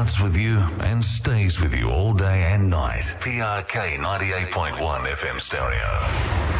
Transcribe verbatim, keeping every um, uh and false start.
starts with you and stays with you all day and night. P R K ninety-eight point one F M stereo.